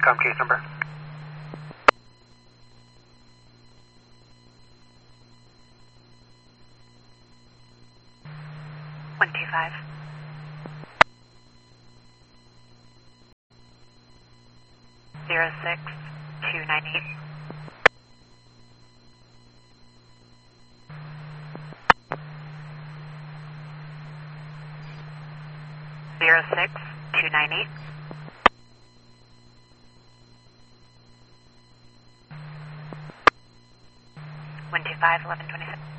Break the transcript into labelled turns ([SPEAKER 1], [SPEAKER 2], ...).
[SPEAKER 1] Com case number.
[SPEAKER 2] One two five. 06298. Zero 6298. 125 1126.